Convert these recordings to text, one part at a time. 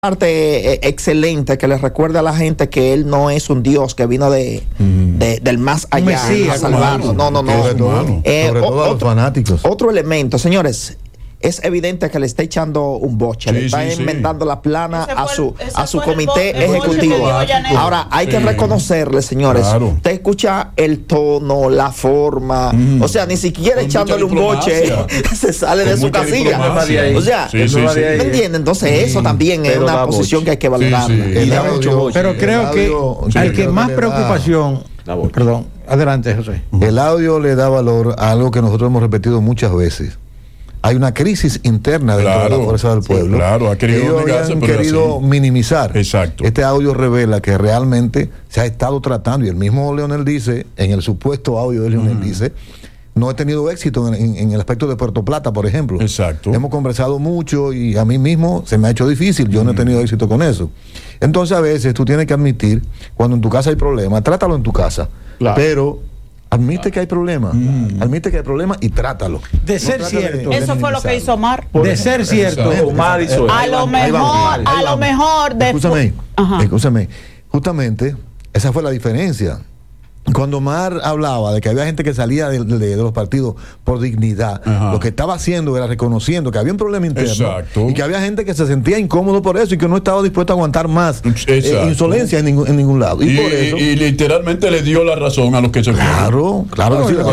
parte excelente que le recuerde a la gente que él no es un Dios que vino del más allá Mesías, a salvarnos. No. Sobre todo a los fanáticos. Otro elemento, señores. Es evidente que le está echando un boche, le está enmendando la plana a su comité ejecutivo. Ahora, hay que reconocerle, señores. Claro. Usted escucha el tono, la forma. O sea, ni siquiera Con echándole un mucha boche se sale de su casilla. O sea, ¿me entiende? Entonces, eso también es una posición que hay que valorar. Pero creo que al que más preocupación. Perdón, adelante, José. El audio le da valor a algo que nosotros hemos repetido muchas veces. Hay una crisis interna dentro de la fuerza del pueblo. Ha querido Ellos han querido minimizar. Exacto. Este audio revela que realmente se ha estado tratando, y el mismo Leonel dice, en el supuesto audio de Leonel dice, no he tenido éxito en el aspecto de Puerto Plata, por ejemplo. Exacto. Hemos conversado mucho y a mí mismo se me ha hecho difícil, yo no he tenido éxito con eso. Entonces a veces tú tienes que admitir, cuando en tu casa hay problemas, trátalo en tu casa, pero admite que hay problemas, admite que hay problemas y trátalo. De ser cierto. Eso fue lo que hizo Omar. De ser cierto. Omar hizo A lo mejor. Escúchame, justamente esa fue la diferencia. Cuando Omar hablaba de que había gente que salía de los partidos por dignidad, lo que estaba haciendo era reconociendo que había un problema interno y que había gente que se sentía incómodo por eso y que no estaba dispuesto a aguantar más insolencia en ningún lado. Y por eso, y literalmente le dio la razón a los que se fueron. Claro que sí.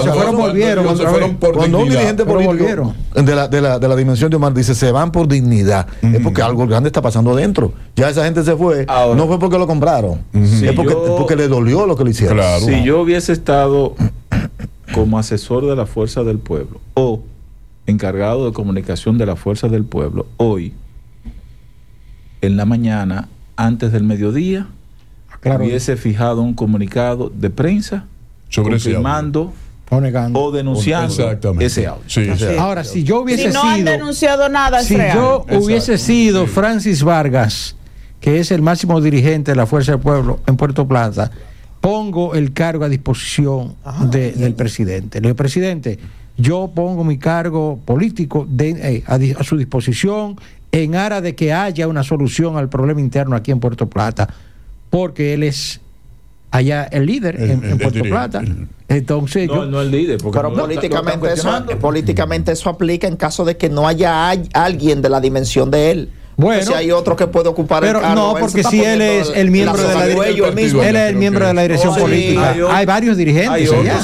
Cuando un dirigente político de la dimensión de Omar dice se van por dignidad, es porque algo grande está pasando dentro. Ya esa gente se fue, no fue porque lo compraron, es porque le dolió lo que le hicieron. Si yo hubiese estado como asesor de la Fuerza del Pueblo o encargado de comunicación de la Fuerza del Pueblo, hoy, en la mañana, antes del mediodía, hubiese fijado un comunicado de prensa confirmando o denunciando ese audio. Ahora, si yo hubiese no han denunciado nada, si yo hubiese sido Francis Vargas, que es el máximo dirigente de la Fuerza del Pueblo en Puerto Plata, pongo el cargo a disposición del presidente. Le digo, presidente, yo pongo mi cargo político a su disposición en aras de que haya una solución al problema interno aquí en Puerto Plata, porque él es allá el líder en Puerto Plata. Entonces no el líder, porque pero políticamente eso aplica en caso de que no haya alguien de la dimensión de él. Bueno, si hay otro que puede ocupar el cargo. No, porque si él es el miembro de la dirección, él es el miembro de la dirección política. Hay varios dirigentes. Hay otros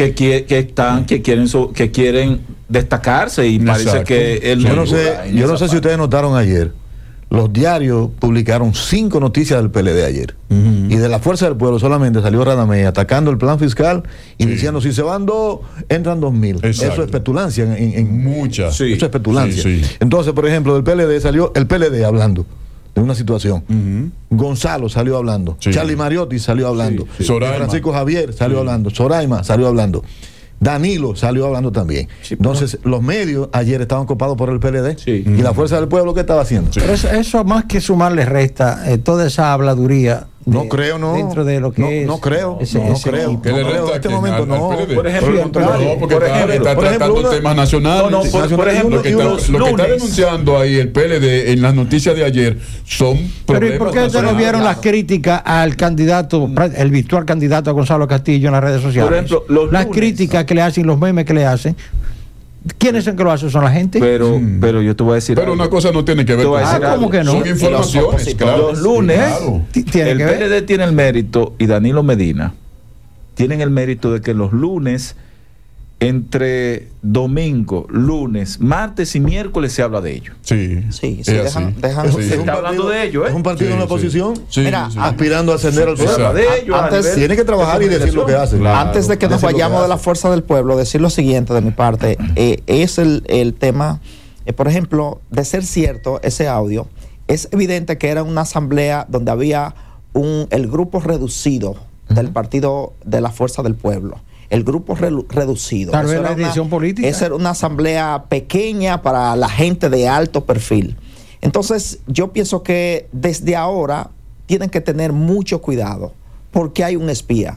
que quieren destacarse y parece que él yo no sé si ustedes notaron ayer. Los diarios publicaron 5 noticias del PLD ayer. Y de la Fuerza del Pueblo solamente salió Radamés atacando el plan fiscal y diciendo si se van 2, entran 2,000. Eso es petulancia. Muchas. Eso es petulancia. Entonces, por ejemplo, del PLD salió el PLD hablando de una situación. Gonzalo salió hablando. Charlie Mariotti salió hablando. Francisco Javier salió hablando. Soraima salió hablando. Danilo salió hablando también. Entonces, los medios ayer estaban copados por el PLD y la Fuerza del Pueblo, ¿qué estaba haciendo? Pero eso más que sumarle resta toda esa habladuría. No creo. Dentro de lo que es. No creo. Que en este momento no. Por ejemplo, porque está tratando temas nacionales. Por ejemplo, lo que está denunciando ahí el PLD en las noticias de ayer son problemas. Pero ¿y por qué ustedes no vieron las críticas al candidato, el virtual candidato a Gonzalo Castillo en las redes sociales? Por ejemplo, las críticas que le hacen, los memes que le hacen. ¿Quiénes son que lo hacen? ¿Son la gente? Pero yo te voy a decir. Pero una cosa no tiene que ver con eso. ¿Cómo que no? Son informaciones, claro. Los lunes, el PLD tiene el mérito y Danilo Medina tienen el mérito de que los lunes, entre domingo, lunes, martes y miércoles se habla de ellos. Se está hablando de ellos. Es un partido en la oposición. Mira, aspirando a ascender al poder. De ellos, antes tiene que trabajar y decir lo que hace. Antes de que nos vayamos de la Fuerza del Pueblo, decir lo siguiente de mi parte. Es el tema, por ejemplo, de ser cierto ese audio, es evidente que era una asamblea donde había el grupo reducido del partido de la Fuerza del Pueblo. El grupo reducido. Tal vez la dirección política. Esa era una asamblea pequeña para la gente de alto perfil. Entonces, yo pienso que desde ahora tienen que tener mucho cuidado porque hay un espía.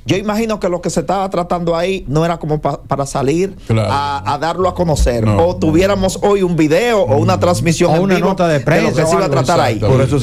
Yo imagino que lo que se estaba tratando ahí no era como para salir Claro. a darlo a conocer. No, o tuviéramos hoy un video o una transmisión O en una vivo nota de lo que prensa se o iba a algo, tratar ahí. exacto. Por eso